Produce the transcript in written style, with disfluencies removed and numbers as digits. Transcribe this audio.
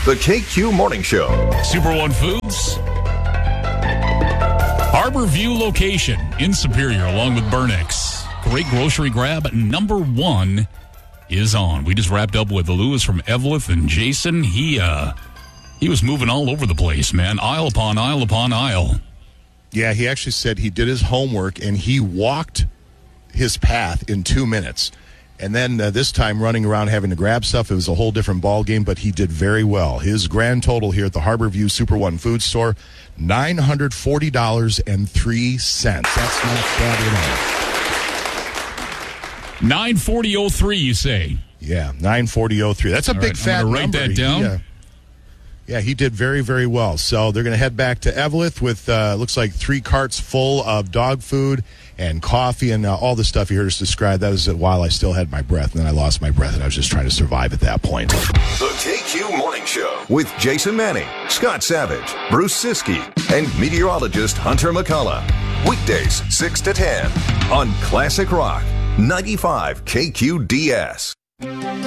The KQ Morning Show. Super One Foods. Harbor View location in Superior, along with Burnix. Great grocery grab. Number 1 is on. We just wrapped up with Lewis from Evelyn and Jason. He was moving all over the place, man. Aisle upon aisle upon aisle. Yeah, he actually said he did his homework and he walked his path in 2 minutes. And then this time running around having to grab stuff, it was a whole different ball game, but he did very well. His grand total here at the Harbor View Super One Food Store, $940.03. That's not bad at all. 940.03, you say? Yeah, 940.03. That's a big fat number. Write that down. Yeah, he did very, very well. So they're going to head back to Evelyn with, looks like 3 carts full of dog food and coffee and all the stuff you heard us describe. That was while I still had my breath, and then I lost my breath, and I was just trying to survive at that point. The KQ Morning Show with Jason Manning, Scott Savage, Bruce Siskey, and meteorologist Hunter McCullough. Weekdays 6 to 10 on Classic Rock 95 KQDS.